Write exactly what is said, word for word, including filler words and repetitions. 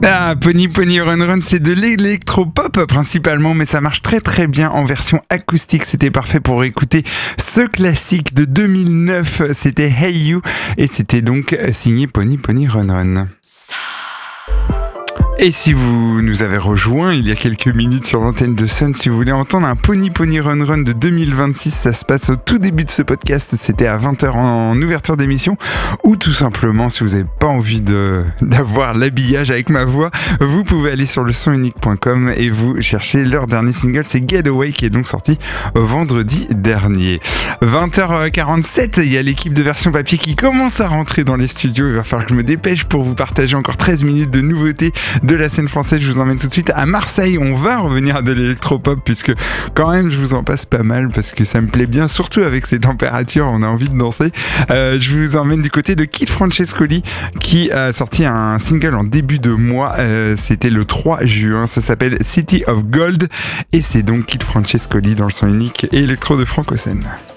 Ah, Pony Pony Run Run, c'est de l'électropop principalement, mais ça marche très très bien en version acoustique. C'était parfait pour écouter ce classique de deux mille neuf. C'était Hey You et c'était donc signé Pony Pony Run Run. Et si vous nous avez rejoint il y a quelques minutes sur l'antenne de Sun, si vous voulez entendre un Pony Pony Run Run de deux mille vingt-six, ça se passe au tout début de ce podcast, c'était à vingt heures en ouverture d'émission, ou tout simplement, si vous n'avez pas envie de, d'avoir l'habillage avec ma voix, vous pouvez aller sur le son unique point com et vous cherchez leur dernier single, c'est Getaway, qui est donc sorti vendredi dernier. vingt heures quarante-sept, il y a l'équipe de Version Papier qui commence à rentrer dans les studios, il va falloir que je me dépêche pour vous partager encore treize minutes de nouveautés de la scène française. Je vous emmène tout de suite à Marseille. On va revenir à de l'électropop puisque quand même je vous en passe pas mal parce que ça me plaît bien, surtout avec ces températures, on a envie de danser. Euh, je vous emmène du côté de Kid Francescoli qui a sorti un single en début de mois. Euh, c'était le trois juin. Ça s'appelle City of Gold et c'est donc Kid Francescoli dans le son unique et électro de Franco Scène.